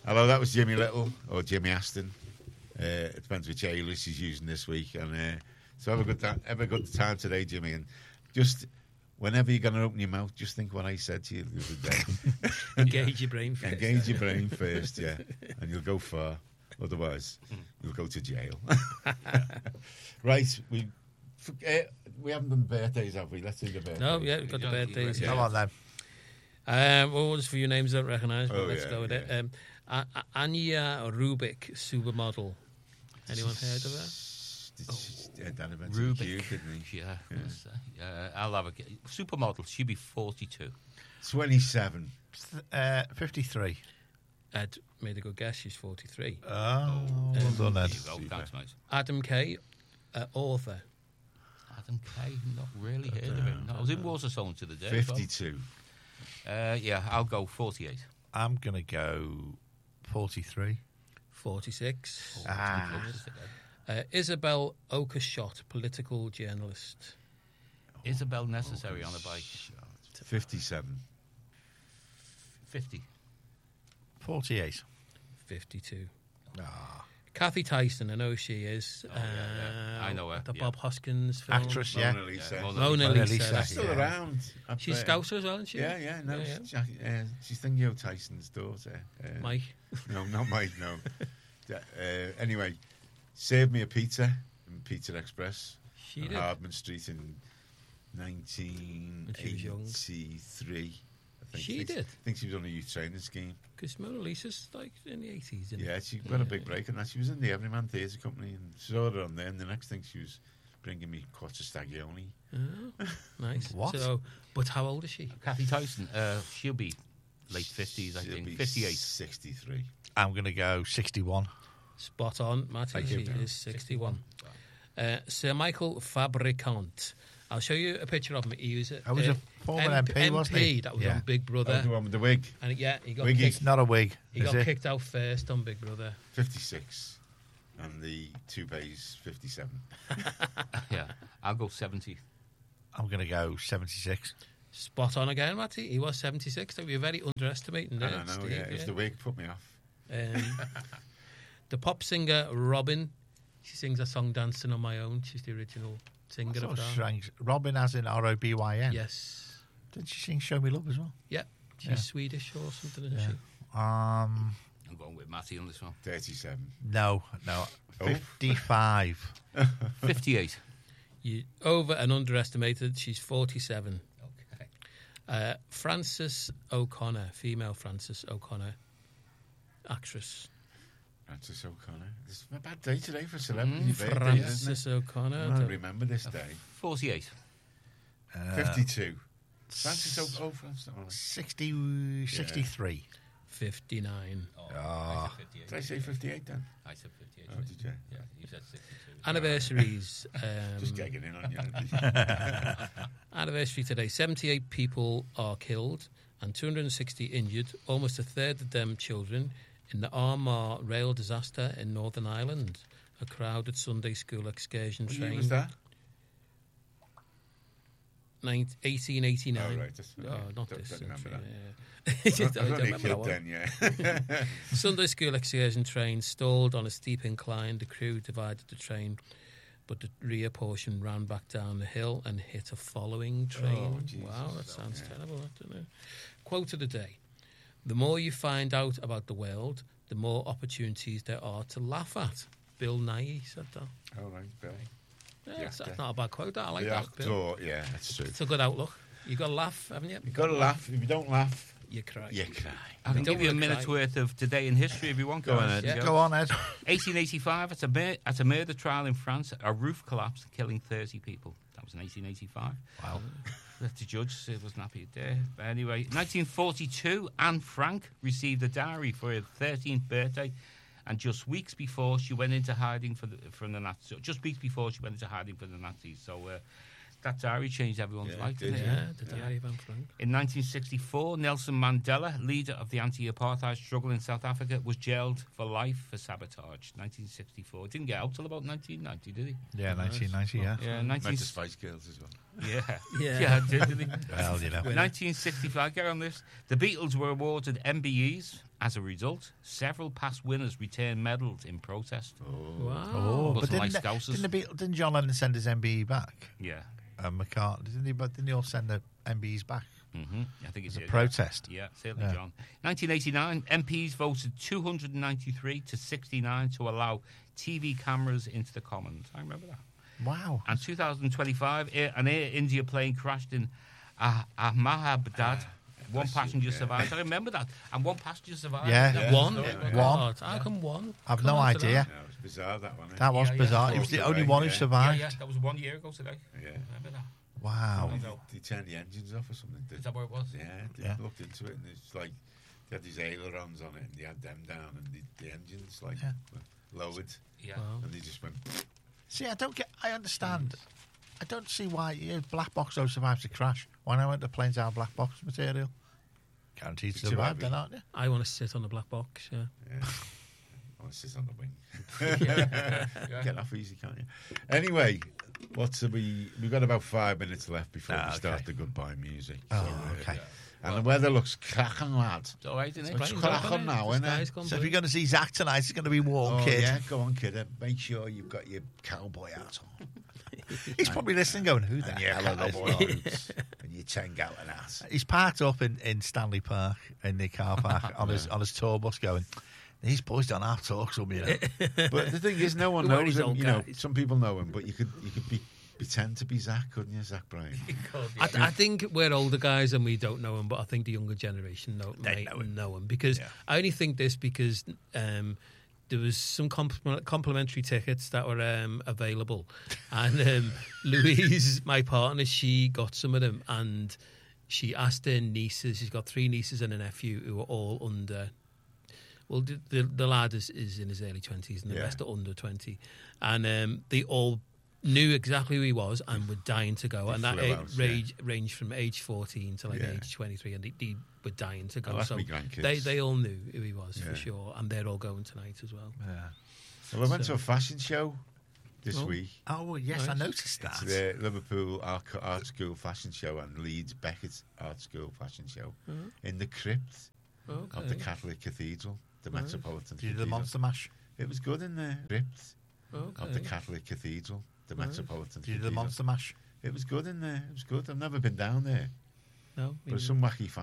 Hello, that was Jimmy Little or Jimmy Aston. It depends which A-list he's using this week. And so have a good time today, Jimmy. And just whenever you're going to open your mouth, just think what I said to you the other day. Engage your brain first. Engage your brain first, yeah. And you'll go far. Otherwise, you'll go to jail. Right, we haven't done birthdays, have we? Let's do the birthdays. No, yeah, we've got the birthdays. Come on then. Well, just a few names I don't recognise, but let's go with it. Anya Rubik, supermodel. Anyone heard of her? Dan Rubik, didn't he? Yeah. I'll have a supermodel. She'd be 42. 27. 53. Ed made a good guess. She's 43. Oh, well done, Ed. Thanks, mate. Adam Kay, author. Adam Kay, not really heard of him. No, I was in Waterstone to the day. 52. Yeah, I'll go 48. I'm going to go 43. 46. Isabel Isabel Oakeshott, political journalist. Necessary on a bike. 57. 50. 48. 52. Kathy Tyson, I know who she is. I know her. The yeah. Bob Hoskins film. Actress, yeah. Mona Lisa. Mona Lisa. Lisa. Still around. She's Scouser as well, isn't she? Yeah. No, she's Theo Tyson's daughter. Mike. No, not Mike, no. Anyway, served me a pizza in Pizza Express She on did. Hardman Street in 1983. She did? I think she was on a youth training scheme. Because Mona Lisa's like in the 80s, isn't Yeah, she got a big break on that. She was in the Everyman Theatre Company and saw her on there, and the next thing she was bringing me quattro stagioni. Oh, nice. What? So, but how old is she? Kathy Tyson, she'll be late 50s, I She'll think. be 58. 63. I'm going to go 61. Spot on, Matty. She is 61. Sir Michael Fabricant. I'll show you a picture of him. He was I was a former MP, wasn't he? That was Yeah. on Big Brother. The one with the wig. And he got Wiggy. kicked. It's not a wig, He is got it? kicked out first on Big Brother. 56. And the toupee's 57. Yeah, I'll go 70. I'm going to go 76. Spot on again, Matty. He was 76. So you're very underestimating I there, don't know, Steve, yeah. It's the wig put me off. The pop singer Robin. She sings a song "Dancing on My Own." She's the original singer That's of so that. strange. Robin as in Robyn. Yes. Didn't she sing Show Me Love as well? Yeah. She's Yeah. Swedish or something, isn't Yeah. she? I'm going with Matty on this one. 37. No. 55. 58. You over and underestimated. She's 47. Okay. Frances O'Connor, female Frances O'Connor, actress. Frances O'Connor. It's a bad day today for celebrity birthdays, isn't Frances it? O'Connor. I remember this day. 48. 52. Frances O'Connor. 63. 59. I said 58. Did I say 58 then? I said 58. Oh, did you? Yeah, you said 62. Anniversaries. Just gagging in on you. Anniversary today. 78 people are killed and 260 injured, almost a third of them children, in the Armagh rail disaster in Northern Ireland. A crowded Sunday school excursion What train. year was that? 1889. Oh, right. That's, Not don't this remember century. that. Yeah. I was only a remember that kid one. then, yeah. Sunday school excursion train stalled on a steep incline. The crew divided the train, but the rear portion ran back down the hill and hit a following train. Oh, Jesus. Wow, that sounds terrible. I don't know. Quote of the day: "The more you find out about the world, the more opportunities there are to laugh at." Bill Nighy said that. Oh, right, Bill. Yeah, that's not a bad quote. I like The that, Bill. actor, yeah, that's true. It's a good outlook. You got to laugh, haven't you? You've got to laugh. If you don't laugh, You cry. you cry. I can Don't give you a wanna minute's cry. worth of today in history if you want. Go on, guys. Ed. Yeah. Go on, Ed. 1885, at a murder trial in France, a roof collapsed, killing 30 people. That was in 1885. Wow. The judge wasn't happy there. But anyway, 1942, Anne Frank received a dowry for her 13th birthday, and just weeks before she went into hiding from the Nazis. Just weeks before she went into hiding from the Nazis. So that dowry changed everyone's Yeah, life, it did, didn't it? Yeah, the Diary of Anne Frank. In 1964, Nelson Mandela, leader of the anti-apartheid struggle in South Africa, was jailed for life for sabotage. 1964. Didn't get out till about 1990, did he? Yeah, 1990, yeah. Yeah, Met the Spice Girls as well. Yeah, Yeah. didn't he? Well, you know. 1965. Get on this. The Beatles were awarded MBEs As a result, several past winners returned medals in protest. Wow. Oh, but Wasn't like didn't, Scousers. didn't John Lennon send his MBE back? Yeah. McCartney, didn't he? But didn't he all send the MBEs back? I think it's As a protest. Yeah, certainly, Yeah. John. 1989, MPs voted 293 to 69 to allow TV cameras into the Commons. I remember that. Wow. And 2025, an Air India plane crashed in Ahmedabad. One passenger survived. I remember that. And one passenger survived. Yeah. One? Yeah. Oh, One. God. How come one? I've Come no on to idea. that. Yeah, it was bizarre, that one. That was Yeah, yeah. bizarre. He was the only one who Yeah. survived. Yeah, that was 1 year ago today. Yeah. Remember that? Wow. They turned the engines off or something. Is that what it was? Yeah, they Yeah. looked into it, and it's like they had these ailerons on it, and they had them down, and the engines like Yeah. lowered, Yeah. Wow. and they just went. See, I understand. I don't see why black box don't survive the crash. Why not the planes out of black box material? Guaranteed to Too survive, heavy. then, aren't they? I want to sit on the black box, yeah. Yeah. I want to sit on the wing. Yeah. Get off easy, can't you? Anyway, we've got about 5 minutes left before we start okay. the goodbye music. Oh, okay. And the weather looks cracking, lad. It's all right, isn't it? It's Plane's cracking open, now, the isn't it? sky's gone So if blue. you're going to see Zach tonight, it's going to be warm, Oh, kid. yeah, go on, kid. Make sure you've got your cowboy hat on. He's probably listening going, who the And your hell are cowboy this? boots. And your 10-gallon hat. He's parked up in Stanley Park in the car park on his tour bus going, these boys don't have talk some, you know. But the thing is, no one Who are knows these him. old You know, guys? some people know him, but you could pretend to be Zach, couldn't you, Zach Bryan? I think we're older guys and we don't know him, but I think the younger generation They might know him. know him. Because Yeah. I only think this because there was some complimentary tickets that were available, and Louise, my partner, she got some of them, and she asked her nieces. She's got 3 nieces and a nephew who are all under. Well, the lad is in his early 20s, and the Yeah. rest are under 20, and they all knew exactly who he was and were dying to go, and that flew out, yeah. ranged from age 14 to like Yeah. age 23, and they were dying to go. Oh, that's so my grandkids. they all knew who he was Yeah. for sure, and they're all going tonight as well. Yeah. Well, I went to a fashion show this Oh. week. Oh, well, yes, I Nice. noticed that. It's the Liverpool Art School Fashion Show and Leeds Beckett Art School Fashion Show in the crypt of the Okay. Catholic Cathedral, the Right. Metropolitan Did you do the Cathedral. Monster Mash? It was good in the crypt of the Okay. Catholic Cathedral, the Right. Metropolitan Did you do the Cathedral. Monster Mash? It was good in there. It was good. I've never been down there. No, But some wacky